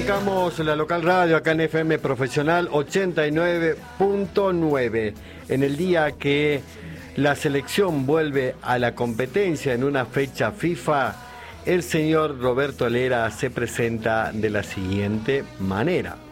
arrancamos la local radio acá en FM Profesional 89.9. En el día que la selección vuelve a la competencia en una fecha FIFA, el señor Roberto Lera se presenta de la siguiente manera.